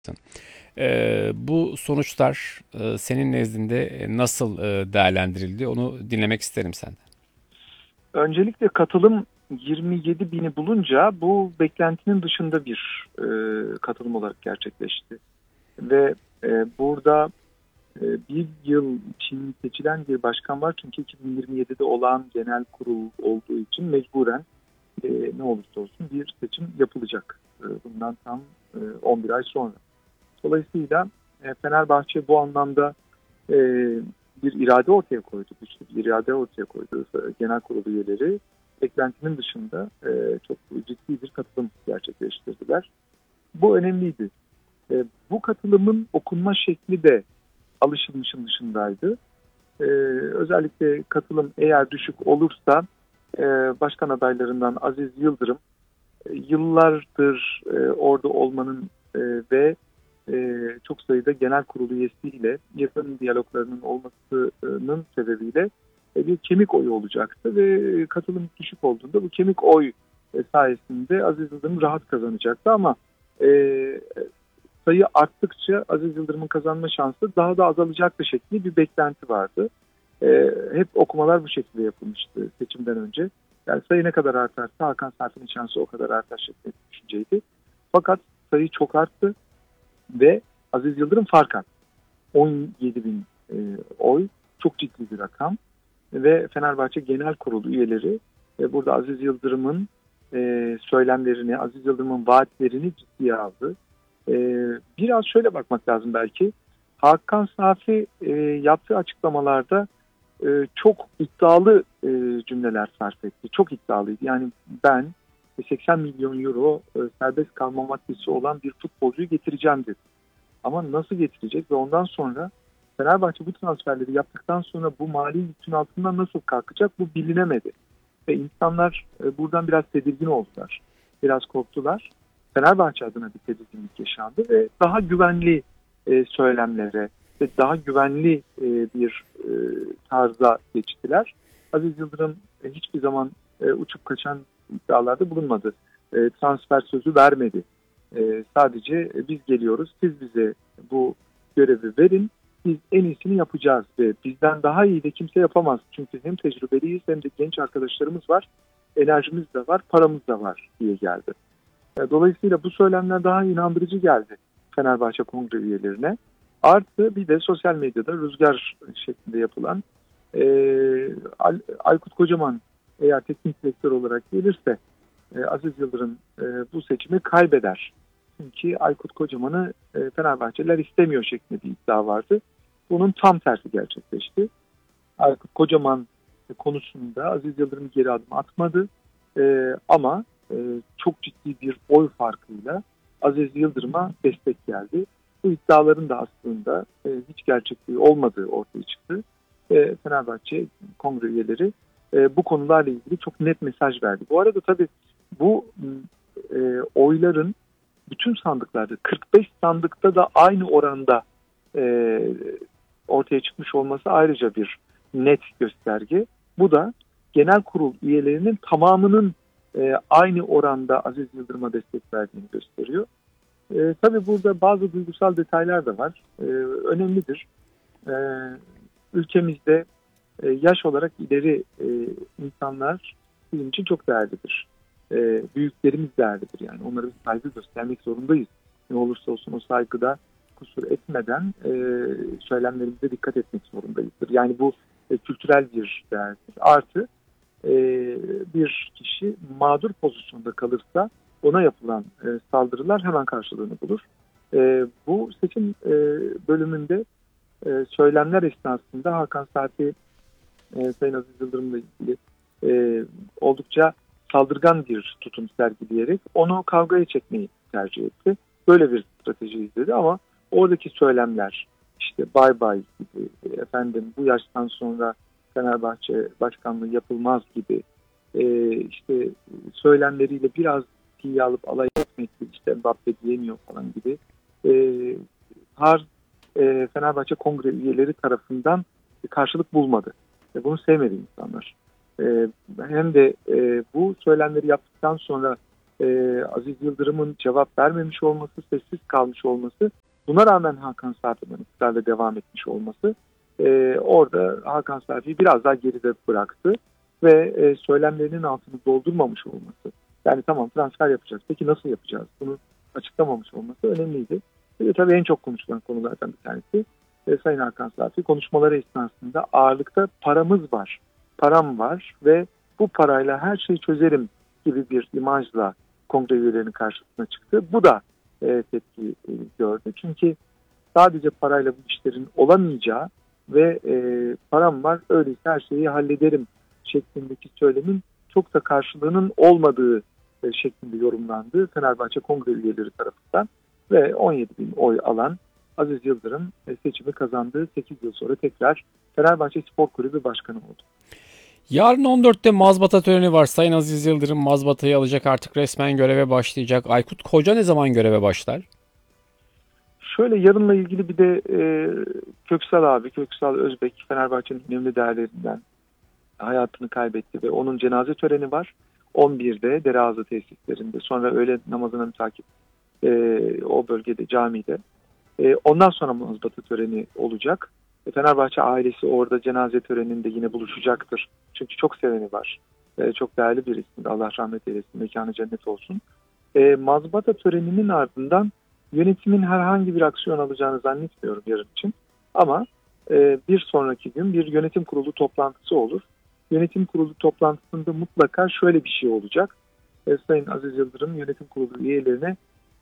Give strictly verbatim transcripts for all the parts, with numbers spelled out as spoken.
Ee, bu sonuçlar e, senin nezdinde e, nasıl e, değerlendirildi? Onu dinlemek isterim senden. Öncelikle katılım yirmi yedi bini bulunca bu beklentinin dışında bir e, katılım olarak gerçekleşti. Ve e, burada e, bir yıl için seçilen bir başkan var. Çünkü iki bin yirmi yedide olan genel kurul olduğu için mecburen e, ne olursa olsun bir seçim yapılacak. E, bundan tam e, on bir ay sonra. Dolayısıyla e, Fenerbahçe bu anlamda e, bir irade ortaya koydu. Güçlü bir irade ortaya koydu. Genel kurul üyeleri beklentinin dışında e, çok ciddi bir katılım gerçekleştirdiler. Bu önemliydi. E, bu katılımın okunma şekli de alışılmışın dışındaydı. E, özellikle katılım eğer düşük olursa e, başkan adaylarından Aziz Yıldırım e, yıllardır e, orada olmanın e, ve e, çok sayıda genel kurulu üyesiyle yakın diyaloglarının olmasının sebebiyle e, bir kemik oyu olacaktı ve katılım düşük olduğunda bu kemik oy e, sayesinde Aziz Yıldırım rahat kazanacaktı ama e, sayı arttıkça Aziz Yıldırım'ın kazanma şansı daha da azalacaktı şeklinde bir beklenti vardı. E, hep okumalar bu şekilde yapılmıştı seçimden önce. Yani sayı ne kadar artarsa Hakan Safi'nin şansı o kadar artar şeklinde bir düşünceydi. Fakat sayı çok arttı ve Aziz Yıldırım fark attı. on yedi bin e, oy çok ciddi bir rakam ve Fenerbahçe Genel Kurulu üyeleri e, burada Aziz Yıldırım'ın e, söylemlerini, Aziz Yıldırım'ın vaatlerini ciddiye aldı. E, biraz şöyle bakmak lazım belki. Hakan Safi e, yaptığı açıklamalarda e, çok iddialı e, cümleler sarf etti. Çok iddialıydı. Yani ben seksen milyon euro e, serbest kalma maddesi olan bir futbolcuyu getireceğim dedi. Ama nasıl getirecek ve ondan sonra Fenerbahçe bu transferleri yaptıktan sonra bu mali yükün altından nasıl kalkacak bu bilinemedi. Ve insanlar e, buradan biraz tedirgin oldular. Biraz korktular. Fenerbahçe adına bir tedirginlik yaşandı ve daha güvenli e, söylemlere ve daha güvenli e, bir e, tarza geçtiler. Aziz Yıldırım e, hiçbir zaman e, uçup kaçan iddialarda bulunmadı. E, transfer sözü vermedi. E, sadece e, biz geliyoruz, siz bize bu görevi verin, biz en iyisini yapacağız ve bizden daha iyi de kimse yapamaz. Çünkü hem tecrübeliyiz hem de genç arkadaşlarımız var, enerjimiz de var, paramız da var diye geldi. E, dolayısıyla bu söylemler daha inandırıcı geldi Fenerbahçe kongre üyelerine. Artı bir de sosyal medyada rüzgar şeklinde yapılan e, Al, Aykut Kocaman eğer teknik direktör olarak gelirse e, Aziz Yıldırım e, bu seçimi kaybeder. Çünkü Aykut Kocaman'ı e, Fenerbahçeliler istemiyor şeklinde bir iddia vardı. Bunun tam tersi gerçekleşti. Aykut Kocaman konusunda Aziz Yıldırım geri adım atmadı. E, ama e, çok ciddi bir oy farkıyla Aziz Yıldırım'a destek geldi. Bu iddiaların da aslında e, hiç gerçekliği olmadığı ortaya çıktı. E, Fenerbahçe kongre üyeleri e, bu konularla ilgili çok net mesaj verdi. Bu arada tabii bu e, oyların bütün sandıklarda kırk beş sandıkta da aynı oranda e, ortaya çıkmış olması ayrıca bir net gösterge. Bu da genel kurul üyelerinin tamamının e, aynı oranda Aziz Yıldırım'a destek verdiğini gösteriyor. E, tabii burada bazı duygusal detaylar da var. E, önemlidir. E, ülkemizde e, yaş olarak ileri e, insanlar bizim için çok değerlidir. E, büyüklerimiz değerlidir yani. Onlara bir saygı göstermek zorundayız. Ne olursa olsun o saygıda kusur etmeden e, söylemlerimize dikkat etmek zorundayızdır. Yani bu e, kültürel bir değerdir. Artı e, bir kişi mağdur pozisyonda kalırsa ona yapılan e, saldırılar hemen karşılığını bulur. E, bu seçim e, bölümünde e, söylemler esnasında Hakan Saati e, Sayın Aziz Yıldırım'la ilgili e, oldukça saldırgan bir tutum sergileyerek onu kavgaya çekmeyi tercih etti. Böyle bir strateji izledi ama oradaki söylemler işte bay bay gibi, efendim bu yaştan sonra Fenerbahçe başkanlığı yapılmaz gibi e, işte söylemleriyle biraz tiye alıp alay etmek gibi, işte Mbappe diyemiyor falan gibi e, har e, Fenerbahçe kongre üyeleri tarafından karşılık bulmadı. E, bunu sevmedi insanlar. E, hem de e, bu söylemleri yaptıktan sonra e, Aziz Yıldırım'ın cevap vermemiş olması, sessiz kalmış olması, buna rağmen Hakan Safi'nin ısrarla devam etmiş olması e, orada Hakan Safi'yi biraz daha geride bıraktı ve e, söylemlerinin altını doldurmamış olması. Yani tamam, transfer yapacağız. Peki nasıl yapacağız? Bunu açıklamamış olması önemliydi. Ve tabii en çok konuşulan konulardan bir tanesi e, Sayın Hakan Safi konuşmaları esnasında ağırlıkta paramız var, param var ve bu parayla her şeyi çözerim gibi bir imajla kongre üyelerinin karşısına çıktı. Bu da e, tepki e, gördü. Çünkü sadece parayla bu işlerin olamayacağı ve e, param var öyleyse her şeyi hallederim şeklindeki söylemin çok da karşılığının olmadığı e, şeklinde yorumlandı Fenerbahçe kongre üyeleri tarafından ve on yedi bin oy alan Aziz Yıldırım e, seçimi kazandığı sekiz yıl sonra tekrar Fenerbahçe Spor Kulübü Başkanı oldu. Yarın on dörtte mazbata töreni var. Sayın Aziz Yıldırım mazbatayı alacak, artık resmen göreve başlayacak. Aykut Koca ne zaman göreve başlar? Şöyle, yarınla ilgili bir de e, Köksal abi, Köksal Özbek, Fenerbahçe'nin önemli değerlerinden, hayatını kaybetti ve onun cenaze töreni var. on birde Dereazı tesislerinde, sonra öğle namazının takip e, o bölgede, camide. E, ondan sonra mazbata töreni olacak. E, Fenerbahçe ailesi orada cenaze töreninde yine buluşacaktır. Çünkü çok seveni var. E, çok değerli bir isim. Allah rahmet eylesin, mekanı cennet olsun. E, mazbata töreninin ardından yönetimin herhangi bir aksiyon alacağını zannetmiyorum yarın için. Ama e, bir sonraki gün bir yönetim kurulu toplantısı olur. Yönetim kurulu toplantısında mutlaka şöyle bir şey olacak. E, Sayın Aziz Yıldırım yönetim kurulu üyelerine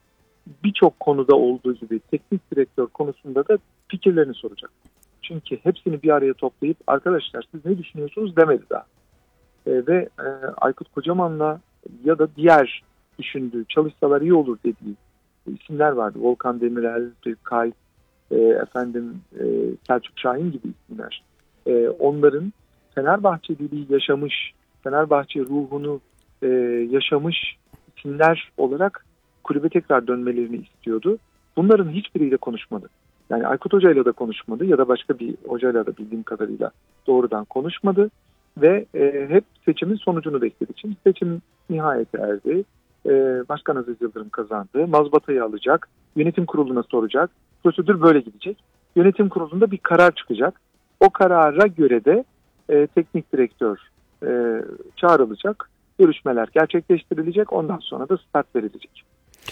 birçok konuda olduğu gibi teknik direktör konusunda da fikirlerini soracak. Çünkü hepsini bir araya toplayıp arkadaşlar siz ne düşünüyorsunuz demedi daha. E, ve e, Aykut Kocaman'la ya da diğer düşündüğü, çalışsalar iyi olur dediği isimler vardı. Volkan Demirel, Kay, e, efendim e, Selçuk Şahin gibi isimler. E, onların Fenerbahçeliliği yaşamış, Fenerbahçe ruhunu e, yaşamış isimler olarak kulübe tekrar dönmelerini istiyordu. Bunların hiçbiriyle konuşmadı. Yani Aykut Hoca'yla da konuşmadı ya da başka bir hocayla da bildiğim kadarıyla doğrudan konuşmadı ve e, hep seçimin sonucunu bekledi. Şimdi seçim nihayete erdi. E, Başkan Aziz Yıldırım kazandı. Mazbatayı alacak. Yönetim kuruluna soracak. Prosedür böyle gidecek. Yönetim kurulunda bir karar çıkacak. O karara göre de e, teknik direktör e, çağrılacak. Görüşmeler gerçekleştirilecek. Ondan sonra da start verilecek.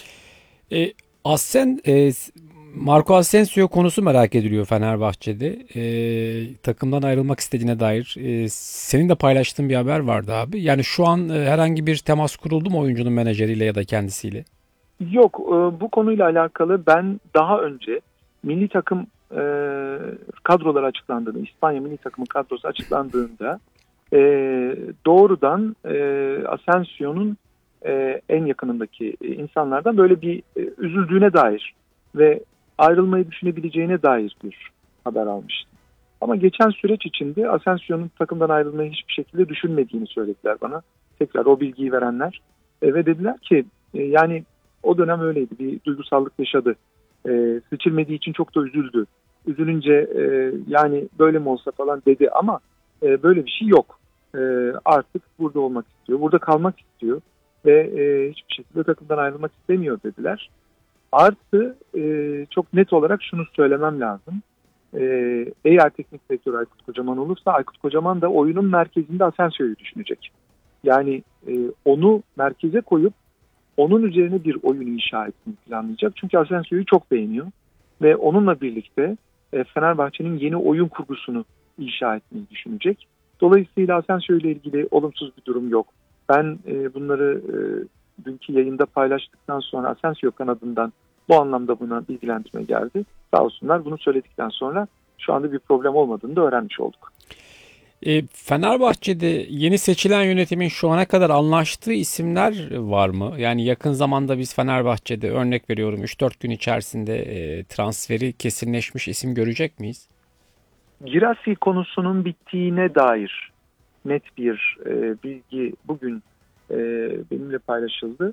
E, Asen, e, Marco Asensio konusu merak ediliyor Fenerbahçe'de. E, takımdan ayrılmak istediğine dair e, senin de paylaştığın bir haber vardı abi. Yani şu an e, herhangi bir temas kuruldu mu oyuncunun menajeriyle ya da kendisiyle? Yok, e, bu konuyla alakalı ben daha önce milli takım e, kadroları açıklandığında, İspanya milli takımın kadrosu açıklandığında e, doğrudan e, Asensio'nun e, en yakınındaki insanlardan böyle bir e, üzüldüğüne dair ve ayrılmayı düşünebileceğine dair bir haber almıştım. Ama geçen süreç içinde Asensio'nun takımdan ayrılmayı hiçbir şekilde düşünmediğini söylediler bana. Tekrar o bilgiyi verenler e, ve dediler ki e, yani o dönem öyleydi. Bir duygusallık yaşadı. E, seçilmediği için çok da üzüldü. Üzülünce e, yani böyle mi olsa falan dedi ama e, böyle bir şey yok. E, artık burada olmak istiyor. Burada kalmak istiyor. Ve e, hiçbir şekilde takımdan ayrılmak istemiyor dediler. Artı e, çok net olarak şunu söylemem lazım. E, eğer teknik direktör Aykut Kocaman olursa Aykut Kocaman da oyunun merkezinde Asensio'yu düşünecek. Yani e, onu merkeze koyup onun üzerine bir oyun inşa etmeyi planlayacak. Çünkü Asensio'yu çok beğeniyor. Ve onunla birlikte e, Fenerbahçe'nin yeni oyun kurgusunu inşa etmeyi düşünecek. Dolayısıyla Asensio ile ilgili olumsuz bir durum yok. Ben e, bunları e, dünkü yayında paylaştıktan sonra Asensio kanadından bu anlamda buna bilgilendirme geldi. Sağ olsunlar, bunu söyledikten sonra şu anda bir problem olmadığını da öğrenmiş olduk. E, Fenerbahçe'de yeni seçilen yönetimin şu ana kadar anlaştığı isimler var mı? Yani yakın zamanda biz Fenerbahçe'de örnek veriyorum üç dört gün içerisinde e, transferi kesinleşmiş isim görecek miyiz? Girassi konusunun bittiğine dair net bir e, bilgi bugün e, benimle paylaşıldı.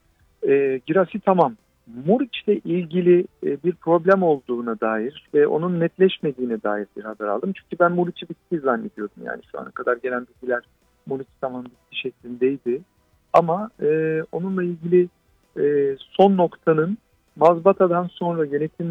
E, Girassi tamam. Muriç'le ilgili e, bir problem olduğuna dair ve onun netleşmediğine dair bir haber aldım. Çünkü ben Muriç'i bitti zannediyordum, yani şu ana kadar gelen bilgiler Muriç tamam bitti şeklindeydi. Ama e, onunla ilgili e, son noktanın mazbatadan sonra yönetim